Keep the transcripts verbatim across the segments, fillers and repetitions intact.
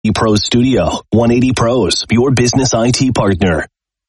Pros Studio, one eighty Pros, your business I T partner.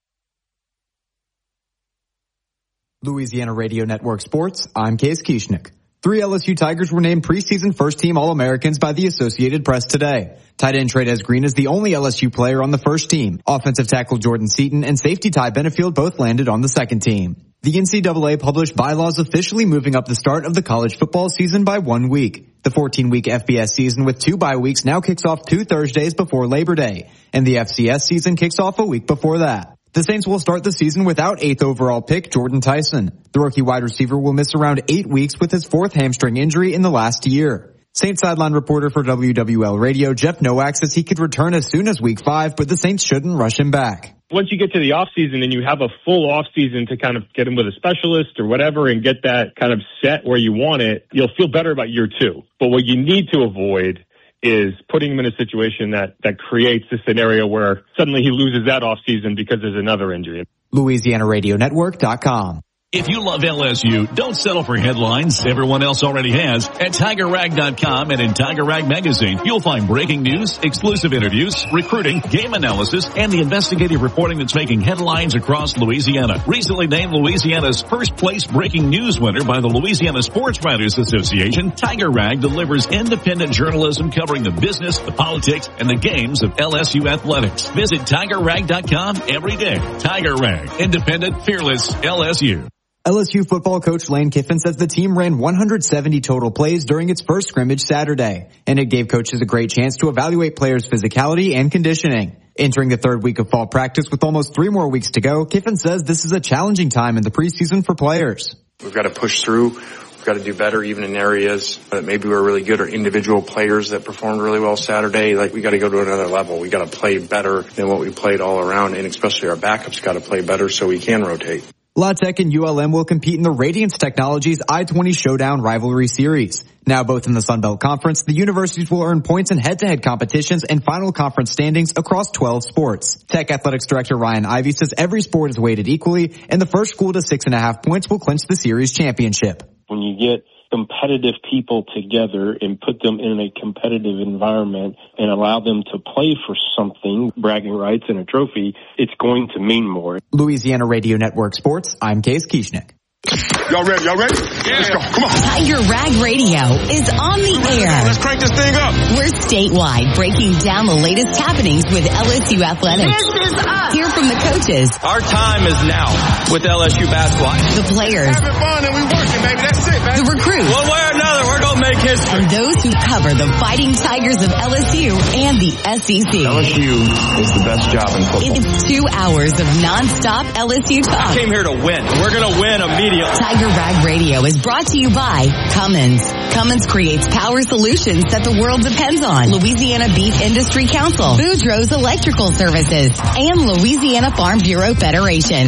Louisiana Radio Network Sports, I'm Case Kieschnick. Three L S U Tigers were named preseason first-team All-Americans by the Associated Press today. Tight end Trey'Dez Green is the only L S U player on the first team. Offensive tackle Jordan Seaton and safety Ty Benefield both landed on the second team. The N C double A published bylaws officially moving up the start of the college football season by one week. The fourteen-week F B S season with two bye weeks now kicks off two Thursdays before Labor Day, and the F C S season kicks off a week before that. The Saints will start the season without eighth overall pick Jordan Tyson. The rookie wide receiver will miss around eight weeks with his fourth hamstring injury in the last year. Saints sideline reporter for W W L Radio Jeff Nowak says he could return as soon as week five, but the Saints shouldn't rush him back. Once you get to the off season and you have a full off season to kind of get him with a specialist or whatever and get that kind of set where you want it, you'll feel better about year two. But what you need to avoid is putting him in a situation that, that creates a scenario where suddenly he loses that off season because there's another injury. Louisiana Radio Network dot com. If you love L S U, don't settle for headlines everyone else already has. At Tiger Rag dot com and in Tiger Rag Magazine, you'll find breaking news, exclusive interviews, recruiting, game analysis, and the investigative reporting that's making headlines across Louisiana. Recently named Louisiana's first place breaking news winner by the Louisiana Sports Writers Association, Tiger Rag delivers independent journalism covering the business, the politics, and the games of L S U athletics. Visit Tiger Rag dot com every day. Tiger Rag, independent, fearless L S U. L S U football coach Lane Kiffin says the team ran one hundred seventy total plays during its first scrimmage Saturday, and it gave coaches a great chance to evaluate players' physicality and conditioning. Entering the third week of fall practice with almost three more weeks to go, Kiffin says this is a challenging time in the preseason for players. We've got to push through. We've got to do better even in areas that maybe we're really good or individual players that performed really well Saturday. Like, we got to go to another level. We got to play better than what we played all around, and especially our backups got to play better so we can rotate. La Tech and U L M will compete in the Radiance Technologies I twenty Showdown Rivalry Series. Now both in the Sun Belt Conference, the universities will earn points in head-to-head competitions and final conference standings across twelve sports. Tech Athletics Director Ryan Ivey says every sport is weighted equally, and the first school to six and a half points will clinch the series championship. When you get competitive people together and put them in a competitive environment and allow them to play for something, bragging rights and a trophy, it's going to mean more. Louisiana Radio Network Sports, I'm Case Kieschnick. Y'all ready? Y'all ready? Yeah. Let's go. Come on. Tiger Rag Radio is on the air. Let's crank this thing up. We're statewide, breaking down the latest happenings with L S U athletics. This is us. Hear from the coaches. Our time is now with L S U basketball. The players. Having fun and we working, baby. That's it, baby. The recruits. One way or another, we're going to make history. And those who cover the Fighting Tigers of L S U and the S E C. L S U is the best job in football. It's two hours of nonstop L S U talk. I came here to win. We're going to win immediately. Tiger Rag Radio is brought to you by Cummins. Cummins creates power solutions that the world depends on. Louisiana Beef Industry Council, Boudreaux's Electrical Services, and Louisiana Farm Bureau Federation.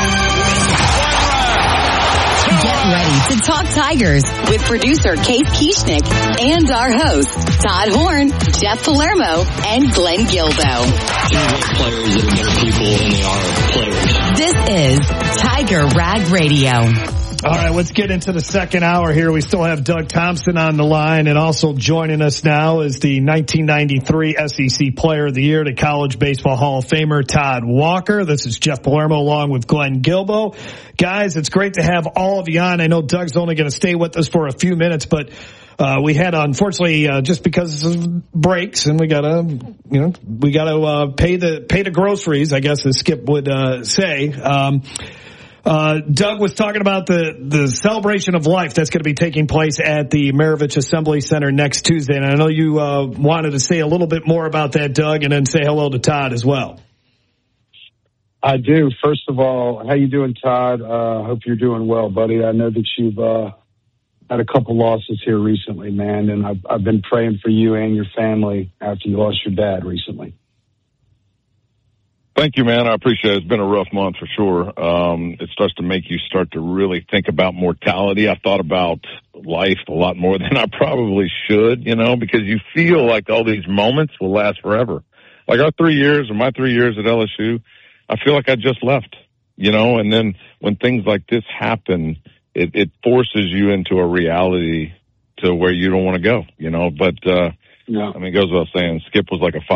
Get ready to talk Tigers with producer Case Kieschnick and our hosts, Todd Horn, Jeff Palermo, and Glenn Gilbo. Players that are better people than they are players. This is Tiger Rag Radio. All right, let's get into the second hour here. We still have Doug Thompson on the line, and also joining us now is the nineteen ninety-three S E C Player of the Year, the College Baseball Hall of Famer, Todd Walker. This is Jeff Palermo along with Glenn Gilbo. Guys, it's great to have all of you on. I know Doug's only going to stay with us for a few minutes, but uh we had, unfortunately, uh, just because of breaks, and we gotta, you know, we gotta uh, pay the pay the groceries, I guess, as Skip would uh, say. Um Uh, Doug was talking about the, the celebration of life that's going to be taking place at the Maravich Assembly Center next Tuesday. And I know you, uh, wanted to say a little bit more about that, Doug, and then say hello to Todd as well. I do. First of all, how you doing, Todd? Uh, hope you're doing well, buddy. I know that you've, uh, had a couple losses here recently, man. And I've, I've been praying for you and your family after you lost your dad recently. Thank you, man. I appreciate it. It's been a rough month for sure. Um, it starts to make you start to really think about mortality. I thought about life a lot more than I probably should, you know, because you feel like all these moments will last forever. Like our three years or my three years at L S U, I feel like I just left, you know, and then when things like this happen, it, it forces you into a reality to where you don't want to go, you know, but, uh, yeah. I mean, it goes without saying, Skip was like a five